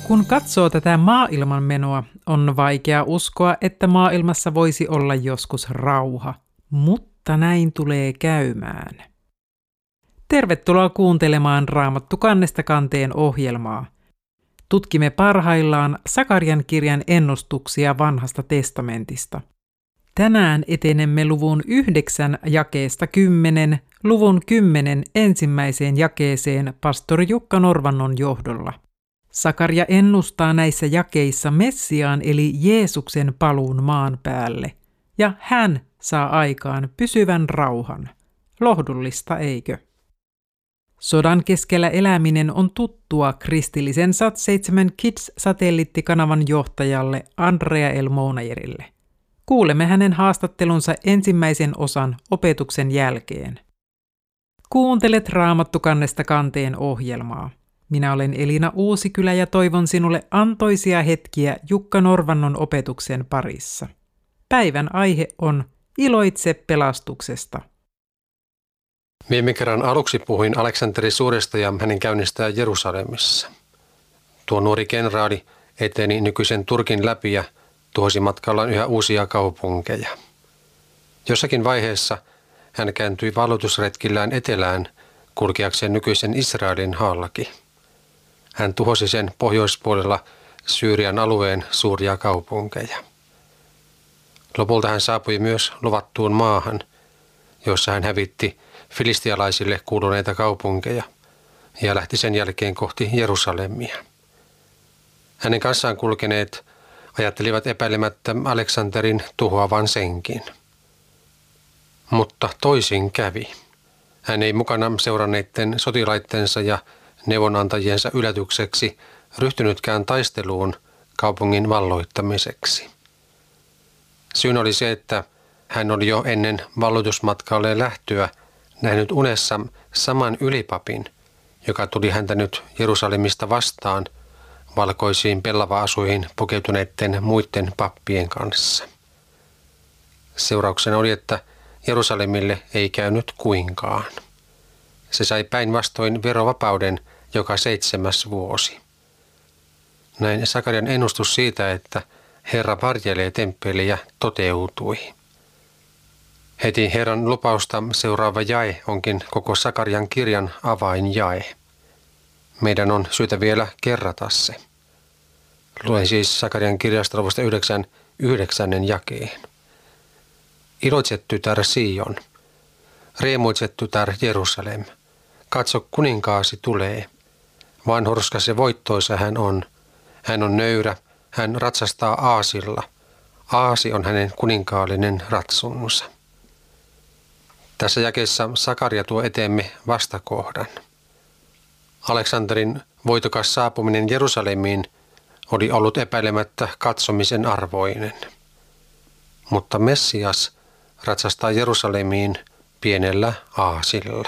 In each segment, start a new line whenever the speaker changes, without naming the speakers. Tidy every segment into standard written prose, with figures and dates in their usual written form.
Kun katsoo tätä maailman menoa, on vaikea uskoa, että maailmassa voisi olla joskus rauha, mutta näin tulee käymään. Tervetuloa kuuntelemaan Raamattu kannesta kanteen ohjelmaa. Tutkimme parhaillaan Sakarian kirjan ennustuksia Vanhasta testamentista. Tänään etenemme luvun 9 jakeesta 10, luvun 10 ensimmäiseen jakeeseen pastori Jukka Norvannon johdolla. Sakaria ennustaa näissä jakeissa Messiaan eli Jeesuksen paluun maan päälle, ja hän saa aikaan pysyvän rauhan. Lohdullista, eikö? Sodan keskellä eläminen on tuttua kristillisen Sat7 Kids-satelliittikanavan johtajalle Andrea L. Mounayerille. Kuulemme hänen haastattelunsa ensimmäisen osan opetuksen jälkeen. Kuuntelet Raamattu kannesta kanteen ohjelmaa. Minä olen Elina Uusikylä ja toivon sinulle antoisia hetkiä Jukka Norvannon opetuksen parissa. Päivän aihe on Iloitse pelastuksesta.
Viime kerran aluksi puhuin Aleksanteri Suuresta ja hänen käynnistään Jerusalemissa. Tuo nuori kenraali eteni nykyisen Turkin läpi ja tuhosi matkallaan yhä uusia kaupunkeja. Jossakin vaiheessa hän kääntyi valloitusretkillään etelään kulkeakseen nykyisen Israelin halki. Hän tuhosi sen pohjoispuolella Syyrian alueen suuria kaupunkeja. Lopulta hän saapui myös luvattuun maahan, jossa hän hävitti filistialaisille kuuluneita kaupunkeja ja lähti sen jälkeen kohti Jerusalemia. Hänen kanssaan kulkeneet ajattelivat epäilemättä Aleksanterin tuhoavan senkin. Mutta toisin kävi. Hän ei mukana seuranneiden sotilaittensa ja neuvonantajiensa yllätykseksi ryhtynytkään taisteluun kaupungin valloittamiseksi. Syyn oli se, että hän oli jo ennen valloitusmatkalle lähtöä nähnyt unessa saman ylipapin, joka tuli häntä nyt Jerusalemista vastaan valkoisiin pellava-asuihin pukeutuneiden muiden pappien kanssa. Seurauksena oli, että Jerusalemille ei käynyt kuinkaan. Se sai päinvastoin verovapauden joka 7. vuosi. Näin Sakarian ennustus siitä, että Herra varjelee temppeliä, toteutui. Heti Herran lupausta seuraava jae onkin koko Sakarian kirjan avainjae. Meidän on syytä vielä kerrata se. Luen siis Sakarian kirjasta luvusta 9 jakeen. Iloitse tytär Sion, riemuitse tytär Jerusalem, katso kuninkaasi tulee. Vanhurskas ja voittoisa hän on nöyrä, hän ratsastaa aasilla. Aasi on hänen kuninkaallinen ratsunsa. Tässä jakeessa Sakaria tuo eteemme vastakohdan. Aleksanterin voitokas saapuminen Jerusalemiin oli ollut epäilemättä katsomisen arvoinen. Mutta Messias ratsastaa Jerusalemiin pienellä aasilla.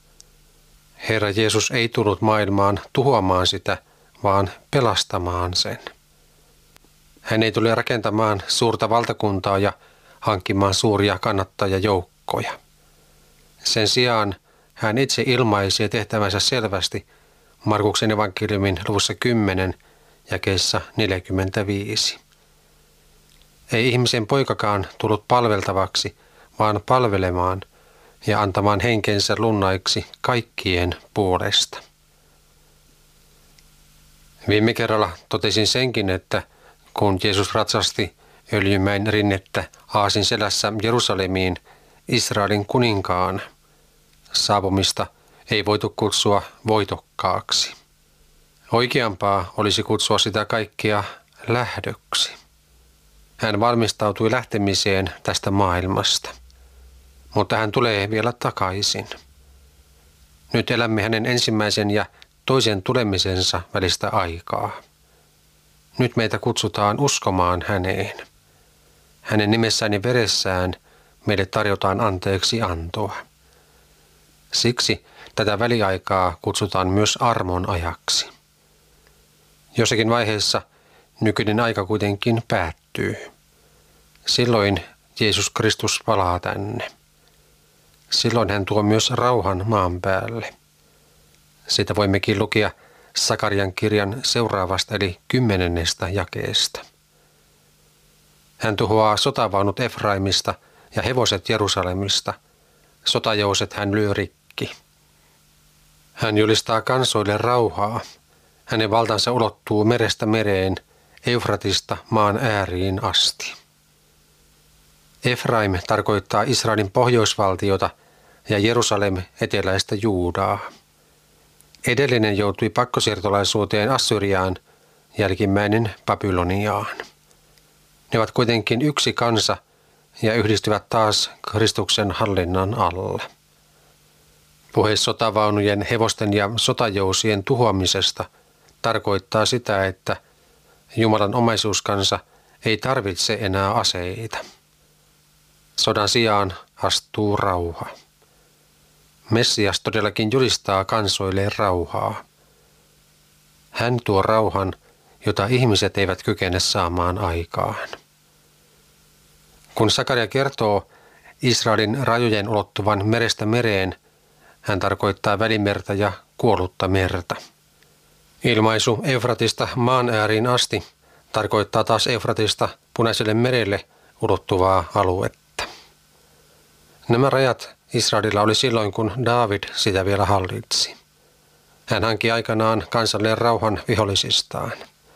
Herra Jeesus ei tullut maailmaan tuhoamaan sitä, vaan pelastamaan sen. Hän ei tule rakentamaan suurta valtakuntaa ja hankkimaan suuria kannattajajoukkoja. Sen sijaan hän itse ilmaisi tehtävänsä selvästi Markuksen evankeliumin luvussa 10 jakeessa 45. Ei ihmisen poikakaan tullut palveltavaksi, vaan palvelemaan ja antamaan henkensä lunnaiksi kaikkien puolesta. Viime kerralla totesin senkin, että kun Jeesus ratsasti öljymäen rinnettä aasin selässä Jerusalemiin Israelin kuninkaan, saapumista ei voitu kutsua voitokkaaksi. Oikeampaa olisi kutsua sitä kaikkea lähdöksi. Hän valmistautui lähtemiseen tästä maailmasta, mutta hän tulee vielä takaisin. Nyt elämme hänen ensimmäisen ja toisen tulemisensa välistä aikaa. Nyt meitä kutsutaan uskomaan häneen. Hänen nimessään ja veressään meille tarjotaan anteeksi antoa. Siksi tätä väliaikaa kutsutaan myös armon ajaksi. Jossakin vaiheessa nykyinen aika kuitenkin päättyy. Silloin Jeesus Kristus palaa tänne. Silloin hän tuo myös rauhan maan päälle. Sitä voimmekin lukea Sakarian kirjan seuraavasta eli 10. jakeesta. Hän tuhoaa sotavaunut Efraimista ja hevoset Jerusalemista. Sotajouset hän lyö rikki. Hän julistaa kansoille rauhaa. Hänen valtansa ulottuu merestä mereen, Eufratista maan ääriin asti. Efraim tarkoittaa Israelin pohjoisvaltiota ja Jerusalem eteläistä Juudaa. Edellinen joutui pakkosiirtolaisuuteen Assyriaan, jälkimmäinen Babyloniaan. Ne ovat kuitenkin yksi kansa ja yhdistyvät taas Kristuksen hallinnan alla. Puhe sotavaunujen, hevosten ja sotajousien tuhoamisesta tarkoittaa sitä, että Jumalan omaisuuskansa ei tarvitse enää aseita. Sodan sijaan astuu rauha. Messias todellakin julistaa kansoille rauhaa. Hän tuo rauhan, jota ihmiset eivät kykene saamaan aikaan. Kun Sakaria kertoo Israelin rajojen ulottuvan merestä mereen, hän tarkoittaa Välimerta ja kuollutta merta. Ilmaisu Eufratista maan ääriin asti tarkoittaa taas Eufratista Punaiselle merelle ulottuvaa aluetta. Nämä rajat Israelilla oli silloin, kun Daavid sitä vielä hallitsi. Hän hankki aikanaan kansalle rauhan vihollisistaan.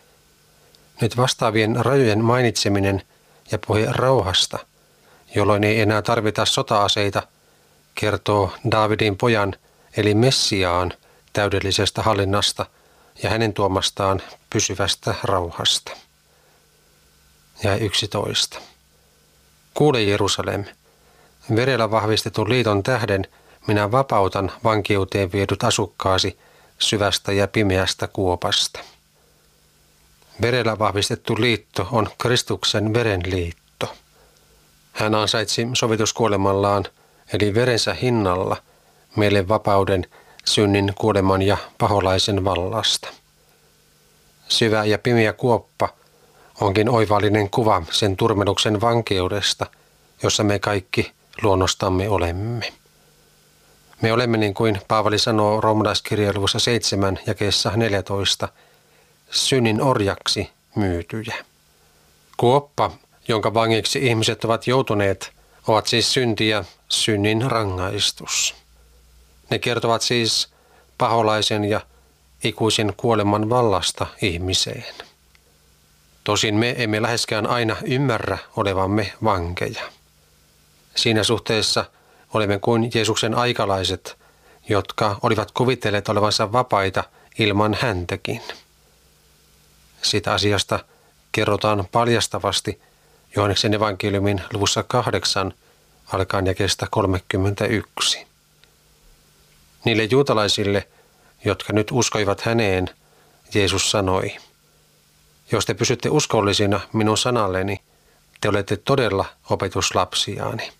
Nyt vastaavien rajojen mainitseminen ja puhe rauhasta, jolloin ei enää tarvita sota-aseita, kertoo Daavidin pojan eli Messiaan täydellisestä hallinnasta ja hänen tuomastaan pysyvästä rauhasta. Ja 11. Kuule Jerusalem, verellä vahvistetun liiton tähden minä vapautan vankeuteen viedyt asukkaasi syvästä ja pimeästä kuopasta. Verellä vahvistettu liitto on Kristuksen verenliitto. Hän ansaitsi sovituskuolemallaan, eli verensä hinnalla, meille vapauden, synnin, kuoleman ja paholaisen vallasta. Syvä ja pimeä kuoppa onkin oivallinen kuva sen turmeluksen vankeudesta, jossa me kaikki luonnostamme olemme. Me olemme, niin kuin Paavali sanoo roomalaiskirjeen luvussa 7 jakeessa 14, synnin orjaksi myytyjä. Kuoppa, jonka vangiksi ihmiset ovat joutuneet, ovat siis synti ja synnin rangaistus. Ne kertovat siis paholaisen ja ikuisen kuoleman vallasta ihmiseen. Tosin me emme läheskään aina ymmärrä olevamme vankeja. Siinä suhteessa olemme kuin Jeesuksen aikalaiset, jotka olivat kuvitelleet olevansa vapaita ilman häntäkin. Siitä asiasta kerrotaan paljastavasti Johanneksen evankeliumin luvussa 8 alkaen jakeesta 31. Niille juutalaisille, jotka nyt uskoivat häneen, Jeesus sanoi, jos te pysytte uskollisina minun sanalleni, te olette todella opetuslapsiaani.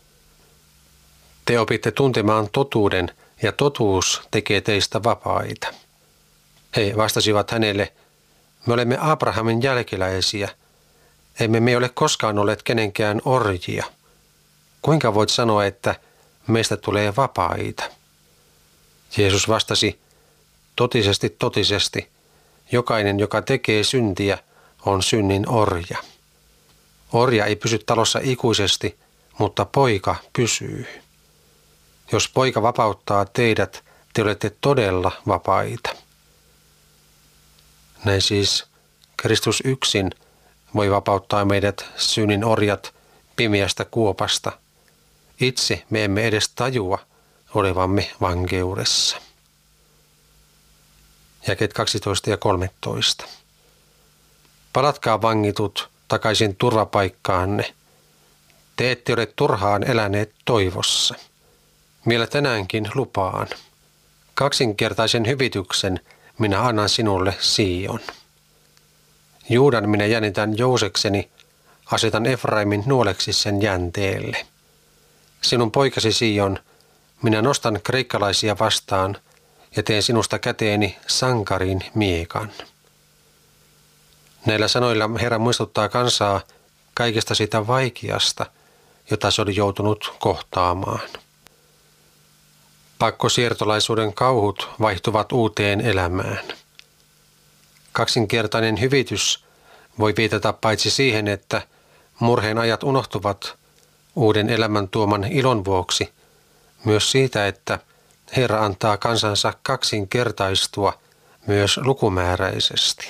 Te opitte tuntemaan totuuden ja totuus tekee teistä vapaita. He vastasivat hänelle, me olemme Abrahamin jälkeläisiä, emme me ole koskaan olleet kenenkään orjia. Kuinka voit sanoa, että meistä tulee vapaita? Jeesus vastasi, totisesti, totisesti, jokainen, joka tekee syntiä, on synnin orja. Orja ei pysy talossa ikuisesti, mutta poika pysyy. Jos poika vapauttaa teidät, te olette todella vapaita. Näin siis Kristus yksin voi vapauttaa meidät synnin orjat pimeästä kuopasta. Itse me emme edes tajua olevamme vankeudessa. Jakeet 12 ja 13. Palatkaa vangitut takaisin turvapaikkaanne. Te ette ole turhaan eläneet toivossa. Vielä tänäänkin lupaan. Kaksinkertaisen hyvityksen minä annan sinulle, Sion. Juudan minä jännitän jousekseni, asetan Efraimin nuoleksi sen jänteelle. Sinun poikasi Sion, minä nostan kreikkalaisia vastaan ja teen sinusta käteeni sankarin miekan. Näillä sanoilla Herra muistuttaa kansaa kaikesta sitä vaikeasta, jota se oli joutunut kohtaamaan. Pakkosiirtolaisuuden kauhut vaihtuvat uuteen elämään. Kaksinkertainen hyvitys voi viitata paitsi siihen, että murheen ajat unohtuvat uuden elämän tuoman ilon vuoksi, myös siitä, että Herra antaa kansansa kaksinkertaistua myös lukumääräisesti.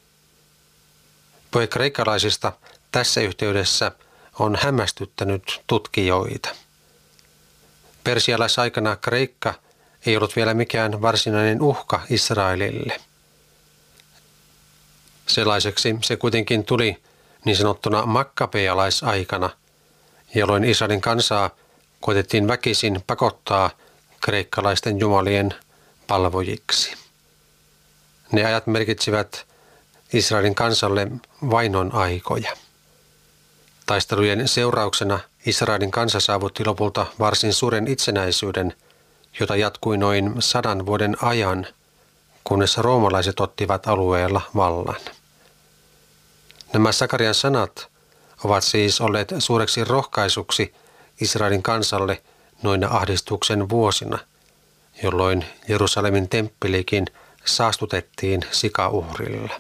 Puhe kreikkalaisista tässä yhteydessä on hämmästyttänyt tutkijoita. Persialaisaikana Kreikka ei ollut vielä mikään varsinainen uhka Israelille. Sellaiseksi se kuitenkin tuli niin sanottuna makkabealaisaikana, jolloin Israelin kansaa koetettiin väkisin pakottaa kreikkalaisten jumalien palvojiksi. Ne ajat merkitsivät Israelin kansalle vainon aikoja. Taistelujen seurauksena Israelin kansa saavutti lopulta varsin suuren itsenäisyyden, jota jatkui noin 100 vuoden ajan, kunnes roomalaiset ottivat alueella vallan. Nämä Sakarian sanat ovat siis olleet suureksi rohkaisuksi Israelin kansalle noina ahdistuksen vuosina, jolloin Jerusalemin temppelikin saastutettiin sikauhrilla.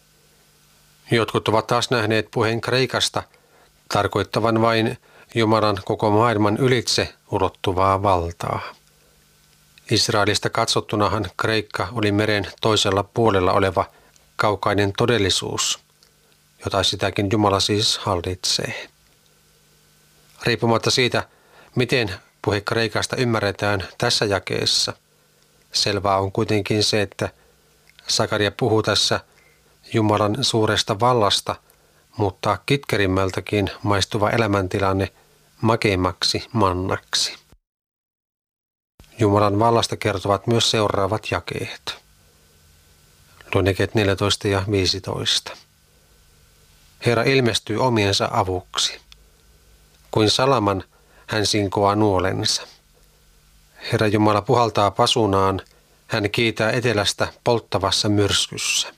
Jotkut ovat taas nähneet puheen Kreikasta tarkoittavan vain Jumalan koko maailman ylitse ulottuvaa valtaa. Israelista katsottunahan Kreikka oli meren toisella puolella oleva kaukainen todellisuus, jota sitäkin Jumala siis hallitsee. Riippumatta siitä, miten puhe Kreikasta ymmärretään tässä jakeessa, selvää on kuitenkin se, että Sakaria puhuu tässä Jumalan suuresta vallasta, mutta kitkerimmältäkin maistuva elämäntilanne makeimmaksi mannaksi. Jumalan vallasta kertovat myös seuraavat jakeet. Luen jakeet 14 ja 15. Herra ilmestyy omiensa avuksi. Kuin salaman hän sinkoaa nuolensa. Herra Jumala puhaltaa pasunaan, hän kiitää etelästä polttavassa myrskyssä.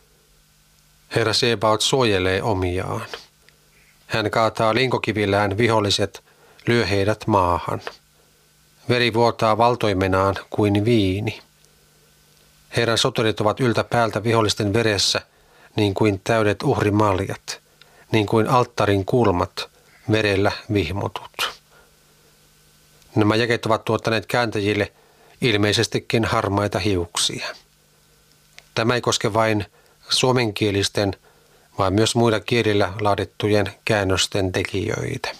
Herra Sebaot suojelee omiaan. Hän kaataa linkokivillään viholliset, lyö heidät maahan. Veri vuotaa valtoimenaan kuin viini. Herran soturit ovat yltä päältä vihollisten veressä, niin kuin täydet uhrimaljat, niin kuin alttarin kulmat, verellä vihmotut. Nämä jakeet ovat tuottaneet kääntäjille ilmeisestikin harmaita hiuksia. Tämä ei koske vain suomenkielisten, vaan myös muilla kielillä laadittujen käännösten tekijöitä.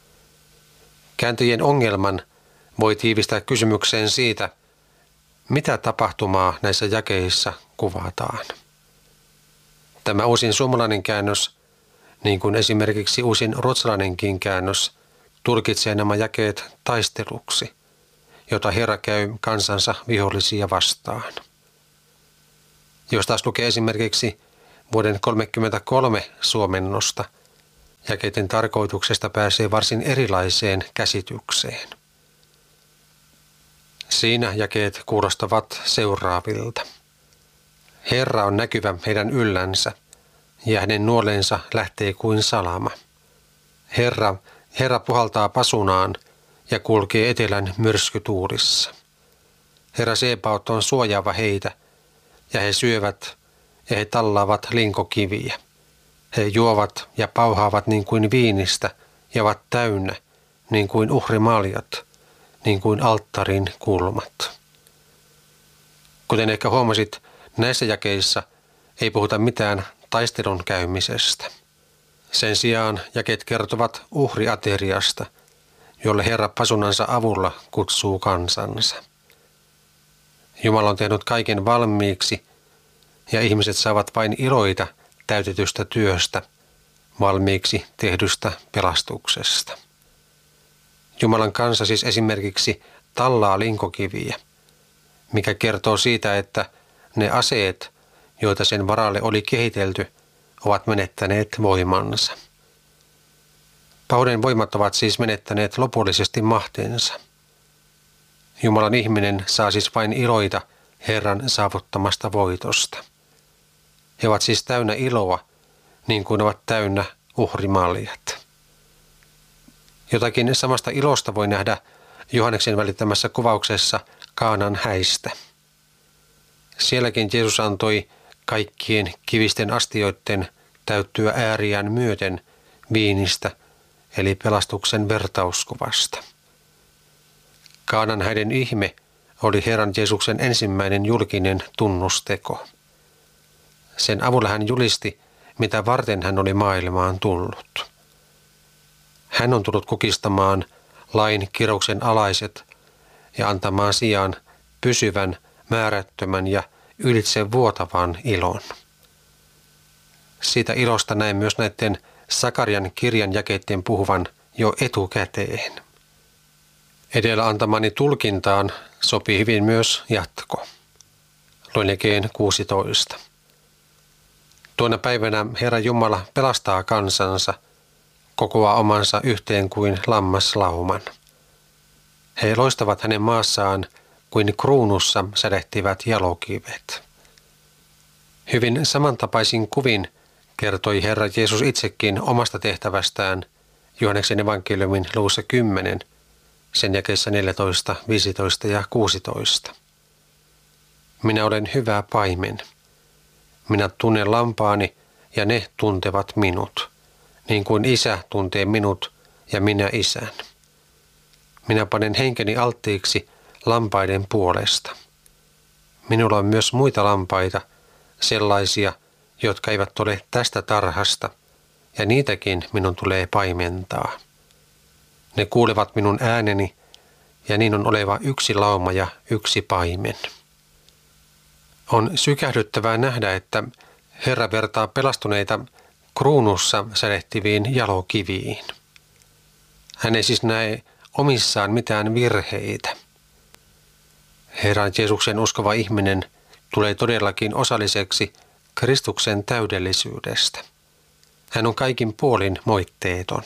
Kääntäjien ongelman voi tiivistää kysymykseen siitä, mitä tapahtumaa näissä jakeissa kuvataan. Tämä uusin suomalainen käännös, niin kuin esimerkiksi uusin ruotsalainenkin käännös, tulkitsee nämä jakeet taisteluksi, jota Herra käy kansansa vihollisia vastaan. Jos taas lukee esimerkiksi vuoden 1933 suomennosta, jakeiden tarkoituksesta pääsee varsin erilaiseen käsitykseen. Siinä jakeet kuulostavat seuraavilta. Herra on näkyvä heidän yllänsä, ja hänen nuolensa lähtee kuin salama. Herra puhaltaa pasunaan ja kulkee etelän myrskytuulissa. Herra Sebaot on suojaava heitä, ja he syövät ja he tallaavat linkokiviä. He juovat ja pauhaavat niin kuin viinistä ja ovat täynnä, niin kuin uhrimaljat, niin kuin alttarin kulmat. Kuten ehkä huomasit, näissä jakeissa ei puhuta mitään taistelun käymisestä. Sen sijaan jakeet kertovat uhriateriasta, jolle Herra pasunansa avulla kutsuu kansansa. Jumala on tehnyt kaiken valmiiksi, ja ihmiset saavat vain iloita täytetystä työstä, valmiiksi tehdystä pelastuksesta. Jumalan kansa siis esimerkiksi tallaa linkokiviä, mikä kertoo siitä, että ne aseet, joita sen varalle oli kehitelty, ovat menettäneet voimansa. Pahuuden voimat ovat siis menettäneet lopullisesti mahtensa. Jumalan ihminen saa siis vain iloita Herran saavuttamasta voitosta. He ovat siis täynnä iloa, niin kuin ovat täynnä uhrimaljat. Jotakin samasta ilosta voi nähdä Johanneksen välittämässä kuvauksessa Kaanan häistä. Sielläkin Jeesus antoi kaikkien kivisten astioiden täyttyä ääriään myöten viinistä, eli pelastuksen vertauskuvasta. Kaanan häiden ihme oli Herran Jeesuksen ensimmäinen julkinen tunnusteko. Sen avulla hän julisti, mitä varten hän oli maailmaan tullut. Hän on tullut kukistamaan lain kirouksen alaiset ja antamaan sijaan pysyvän, määrättömän ja ylitse vuotavan ilon. Siitä ilosta näin myös näiden Sakarian kirjan jakeiden puhuvan jo etukäteen. Edellä antamani tulkintaan sopii hyvin myös jatko. Luen jakeen 16. Tuona päivänä Herra Jumala pelastaa kansansa, kokoaa omansa yhteen kuin lammaslauman. He loistavat hänen maassaan kuin kruunussa sädehtivät jalokivet. Hyvin samantapaisin kuvin kertoi Herra Jeesus itsekin omasta tehtävästään Johanneksen evankeliumin luvussa 10, sen jakeissa 14, 15 ja 16. Minä olen hyvä paimen. Minä tunnen lampaani ja ne tuntevat minut, niin kuin Isä tuntee minut ja minä Isän. Minä panen henkeni alttiiksi lampaiden puolesta. Minulla on myös muita lampaita, sellaisia, jotka eivät ole tästä tarhasta, ja niitäkin minun tulee paimentaa. Ne kuulevat minun ääneni, ja niin on oleva yksi lauma ja yksi paimen. On sykähdyttävää nähdä, että Herra vertaa pelastuneita kruunussa sädehtiviin jalokiviin. Hän ei siis näe omissaan mitään virheitä. Herran Jeesuksen uskova ihminen tulee todellakin osalliseksi Kristuksen täydellisyydestä. Hän on kaikin puolin moitteeton.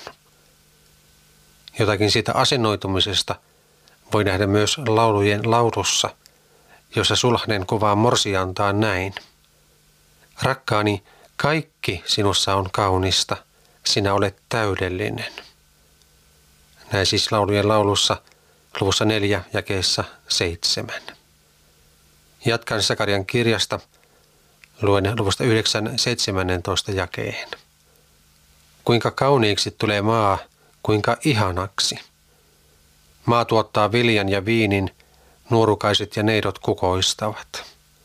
Jotakin siitä asennoitumisesta voi nähdä myös laulujen laulussa, jossa sulhanen kuvaa morsiantaan näin. Rakkaani, kaikki sinussa on kaunista, sinä olet täydellinen. Näin siis laulujen laulussa luvussa 4 jakeessa 7. Jatkan Sakarian kirjasta, luen luvusta 9, 17 jakeen. Kuinka kauniiksi tulee maa, kuinka ihanaksi. Maa tuottaa viljan ja viinin, nuorukaiset ja neidot kukoistavat.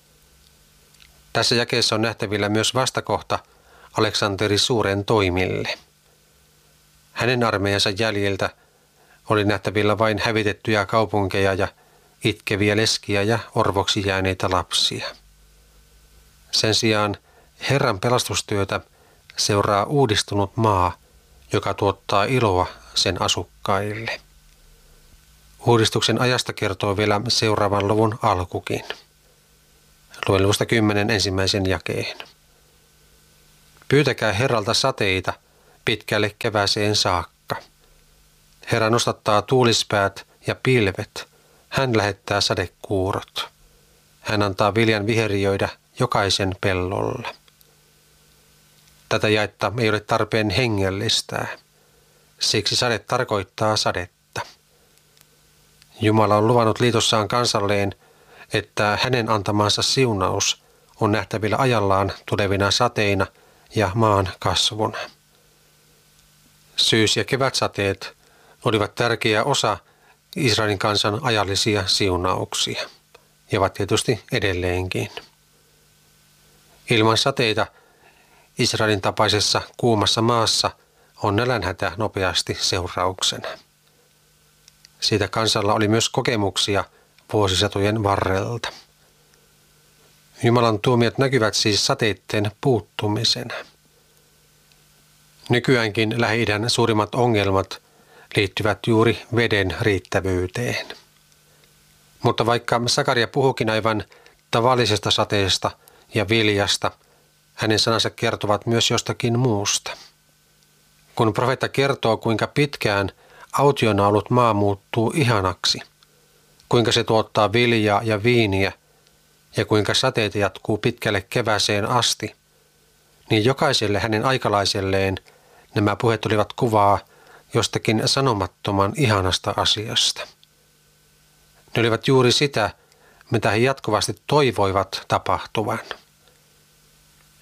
Tässä jakeessa on nähtävillä myös vastakohta Aleksanteri Suuren toimille. Hänen armeijansa jäljiltä oli nähtävillä vain hävitettyjä kaupunkeja ja itkeviä leskiä ja orvoksi jääneitä lapsia. Sen sijaan Herran pelastustyötä seuraa uudistunut maa, joka tuottaa iloa sen asukkaille. Uudistuksen ajasta kertoo vielä seuraavan luvun alkukin. Luen luvusta 10 ensimmäisen jakeen. Pyytäkää Herralta sateita pitkälle kevääseen saakka. Herra nostattaa tuulispäät ja pilvet. Hän lähettää sadekuurot. Hän antaa viljan viheriöidä jokaisen pellolla. Tätä jaetta ei ole tarpeen hengellistää. Siksi sade tarkoittaa sadetta. Jumala on luvannut liitossaan kansalleen, että hänen antamansa siunaus on nähtävillä ajallaan tulevina sateina ja maan kasvuna. Syys- ja kevätsateet olivat tärkeä osa Israelin kansan ajallisia siunauksia ja ovat tietysti edelleenkin. Ilman sateita Israelin tapaisessa kuumassa maassa on nälänhätä nopeasti seurauksena. Siitä kansalla oli myös kokemuksia vuosisatojen varrelta. Jumalan tuomiot näkyvät siis sateitten puuttumisena. Nykyäänkin Lähi-idän suurimmat ongelmat liittyvät juuri veden riittävyyteen. Mutta vaikka Sakaria puhukin aivan tavallisesta sateesta ja viljasta, hänen sanansa kertovat myös jostakin muusta. Kun profeetta kertoo, kuinka pitkään autiona ollut maa muuttuu ihanaksi, kuinka se tuottaa viljaa ja viiniä ja kuinka sateita jatkuu pitkälle kevääseen asti, niin jokaiselle hänen aikalaiselleen nämä puheet olivat kuvaa jostakin sanomattoman ihanasta asiasta. Ne olivat juuri sitä, mitä he jatkuvasti toivoivat tapahtuvan.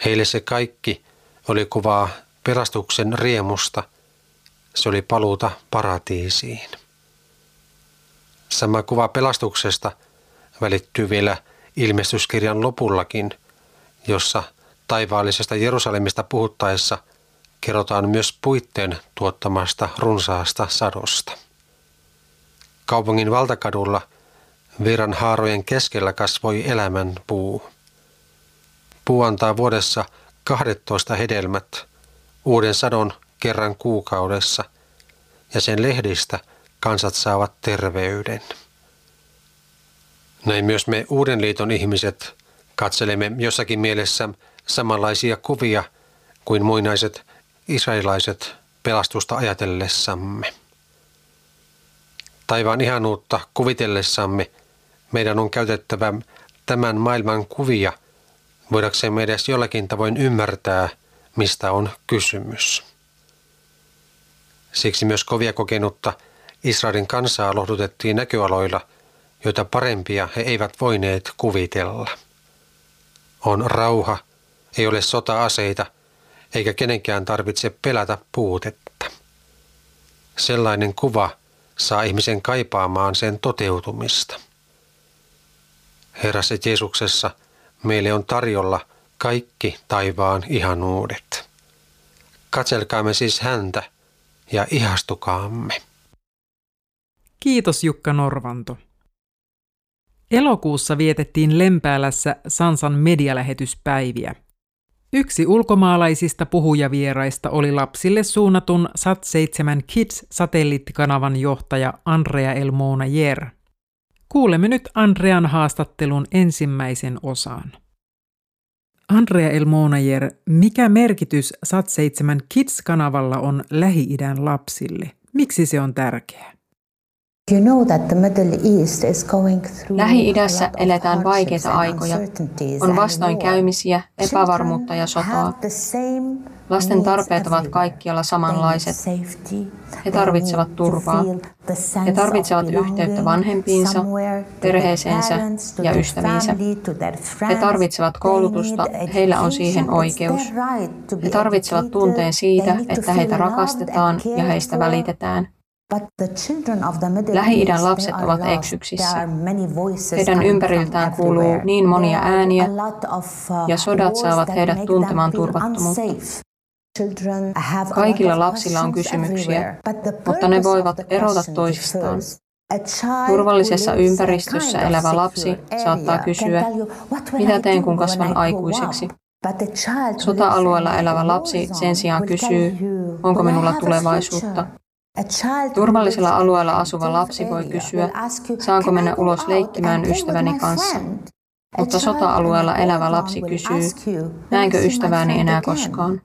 Heille se kaikki oli kuvaa pelastuksen riemusta. Se oli paluuta paratiisiin. Sama kuva pelastuksesta välittyy vielä ilmestyskirjan lopullakin, jossa taivaallisesta Jerusalemista puhuttaessa kerrotaan myös puitteen tuottamasta runsaasta sadosta. Kaupungin valtakadulla virran haarojen keskellä kasvoi elämän puu. Puu antaa vuodessa 12 hedelmät, uuden sadon kerran kuukaudessa, ja sen lehdistä kansat saavat terveyden. Näin myös me Uuden liiton ihmiset katselemme jossakin mielessä samanlaisia kuvia kuin muinaiset israelilaiset pelastusta ajatellessamme. Taivaan ihanuutta kuvitellessamme meidän on käytettävä tämän maailman kuvia, voidaksemme edes jollakin tavoin ymmärtää, mistä on kysymys. Siksi myös kovia kokenutta Israelin kansaa lohdutettiin näköaloilla, joita parempia he eivät voineet kuvitella. On rauha, ei ole sota-aseita, eikä kenenkään tarvitse pelätä puutetta. Sellainen kuva saa ihmisen kaipaamaan sen toteutumista. Herrassa Jeesuksessa meille on tarjolla kaikki taivaan ihanuudet. Katselkaamme siis häntä ja ihastukaamme.
Kiitos Jukka Norvanto. Elokuussa vietettiin Lempäälässä Sansan medialähetyspäiviä. Yksi ulkomaalaisista puhujavieraista oli lapsille suunnatun Sat7 Kids-satelliittikanavan johtaja Andrea El-Monayer. Kuulemme nyt Andrean haastattelun ensimmäisen osan. Andrea El-Monayer, mikä merkitys Sat7 Kids-kanavalla on Lähi-idän lapsille? Miksi se on tärkeä?
Lähi-idässä eletään vaikeita aikoja. On vastoinkäymisiä, epävarmuutta ja sotaa. Lasten tarpeet ovat kaikkialla samanlaiset. He tarvitsevat turvaa. He tarvitsevat yhteyttä vanhempiinsa, perheeseensä ja ystäviinsä. He tarvitsevat koulutusta, heillä on siihen oikeus. He tarvitsevat tunteen siitä, että heitä rakastetaan ja heistä välitetään. Lähi-idän lapset ovat eksyksissä. Heidän ympäriltään kuuluu niin monia ääniä, ja sodat saavat heidät tuntemaan turvattomuutta. Kaikilla lapsilla on kysymyksiä, mutta ne voivat erota toisistaan. Turvallisessa ympäristössä elävä lapsi saattaa kysyä, mitä teen kun kasvan aikuiseksi? Sota-alueella elävä lapsi sen sijaan kysyy, onko minulla tulevaisuutta? Turvallisella alueella asuva lapsi voi kysyä, saanko mennä ulos leikkimään ystäväni kanssa? Mutta sota-alueella elävä lapsi kysyy, näenkö ystävääni enää koskaan?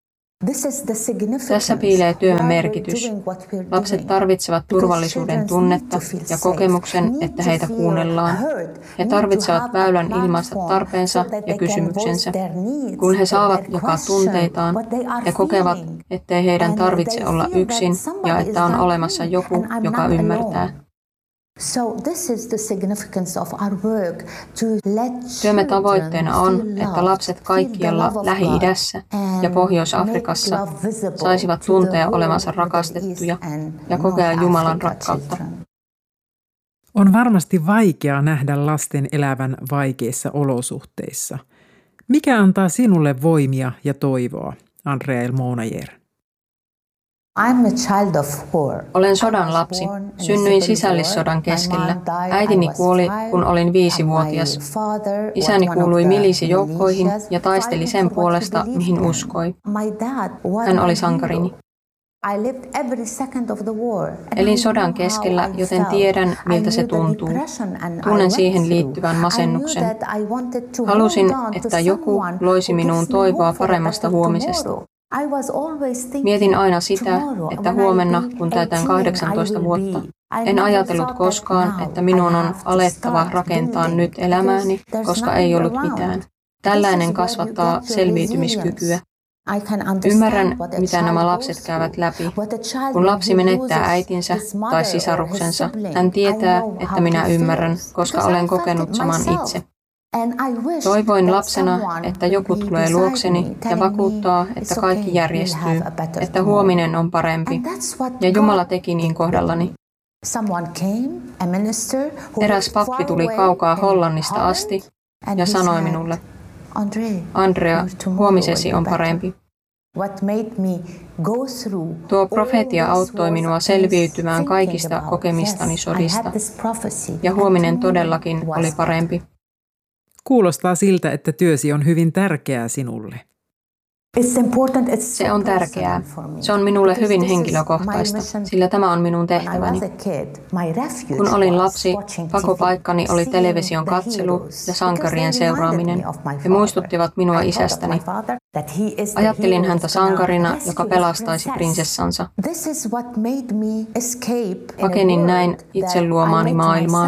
Tässä piilee työmme merkitys. Lapset tarvitsevat turvallisuuden tunnetta ja kokemuksen, että heitä kuunnellaan. He tarvitsevat väylän ilmaista tarpeensa ja kysymyksensä. Kun he saavat jakaa tunteitaan, he kokevat, ettei heidän tarvitse olla yksin ja että on olemassa joku, joka ymmärtää. Työmme tavoitteena on, että lapset kaikkialla Lähi-idässä ja Pohjois-Afrikassa saisivat tuntea olevansa rakastettuja ja kokea Jumalan rakkautta.
On varmasti vaikea nähdä lasten elävän vaikeissa olosuhteissa. Mikä antaa sinulle voimia ja toivoa, Andrea El-Monayer?
Olen sodan lapsi. Synnyin sisällissodan keskellä. Äitini kuoli, kun olin 5-vuotias. Isäni kuului milisijoukkoihin ja taisteli sen puolesta, mihin uskoi. Hän oli sankarini. Elin sodan keskellä, joten tiedän, miltä se tuntuu. Tunnen siihen liittyvän masennuksen. Halusin, että joku loisi minuun toivoa paremmasta huomisesta. Mietin aina sitä, että huomenna, kun täytän 18 vuotta, en ajatellut koskaan, että minun on alettava rakentaa nyt elämääni, koska ei ollut mitään. Tällainen kasvattaa selviytymiskykyä. Ymmärrän, mitä nämä lapset käyvät läpi. Kun lapsi menettää äitinsä tai sisaruksensa, hän tietää, että minä ymmärrän, koska olen kokenut saman itse. Toivoin lapsena, että joku tulee luokseni ja vakuuttaa, että kaikki järjestyy, että huominen on parempi. Ja Jumala teki niin kohdallani. Eräs pappi tuli kaukaa Hollannista asti ja sanoi minulle, Andrea, huomisesi on parempi. Tuo profeetia auttoi minua selviytymään kaikista kokemistani sodista, ja huominen todellakin oli parempi.
Kuulostaa siltä, että työsi on hyvin tärkeää sinulle.
Se on tärkeää. Se on minulle hyvin henkilökohtaista, sillä tämä on minun tehtäväni. Kun olin lapsi, pakopaikkani oli television katselu ja sankarien seuraaminen. He muistuttivat minua isästäni. Ajattelin häntä sankarina, joka pelastaisi prinsessansa. Pakenin näin itse luomaani maailmaan.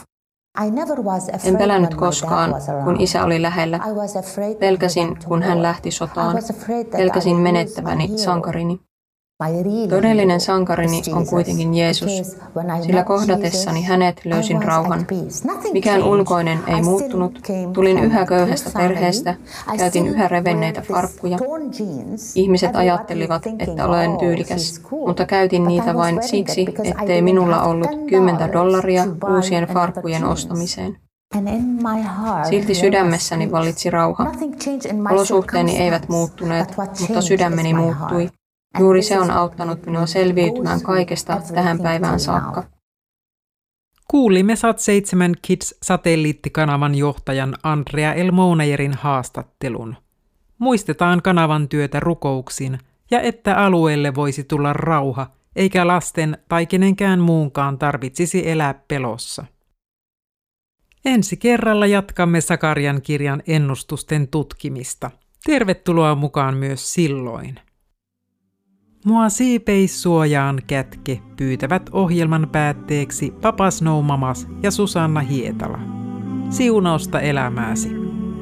En pelännyt koskaan, kun isä oli lähellä. Pelkäsin, kun hän lähti sotaan. Pelkäsin menettäväni sankarini. Todellinen sankarini on kuitenkin Jeesus, sillä kohdatessani hänet löysin rauhan. Mikään ulkoinen ei muuttunut. Tulin yhä köyhästä perheestä, käytin yhä revenneitä farkkuja. Ihmiset ajattelivat, että olen tyylikäs, mutta käytin niitä vain siksi, ettei minulla ollut $10 uusien farkkujen ostamiseen. Silti sydämessäni vallitsi rauha. Olosuhteeni eivät muuttuneet, mutta sydämeni muuttui. Juuri se on auttanut minua selviytymään kaikesta tähän päivään saakka.
Kuulimme Sat7 Kids-satelliittikanavan johtajan Andrea Elmounayerin haastattelun. Muistetaan kanavan työtä rukouksin ja että alueelle voisi tulla rauha, eikä lasten tai kenenkään muunkaan tarvitsisi elää pelossa. Ensi kerralla jatkamme Sakarian kirjan ennustusten tutkimista. Tervetuloa mukaan myös silloin. Mua siipeis suojaan kätke pyytävät ohjelman päätteeksi Papa Snow Mamas ja Susanna Hietala. Siunausta elämääsi!